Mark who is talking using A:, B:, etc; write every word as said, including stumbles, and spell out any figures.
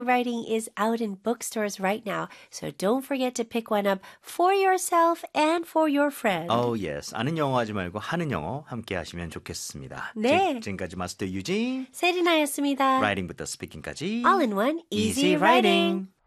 A: Writing is out in bookstores right now, so don't forget to pick one up for yourself and for your friend.
B: Oh, yes. 아는 영어 하지 말고 하는 영어 함께 하시면 좋겠습니다.
A: 네.
B: 지, 지금까지 마스터 유진,
A: 세리나였습니다.
B: Writing부터 Speaking까지
A: All in one, easy,
B: Easy
A: writing.
B: writing.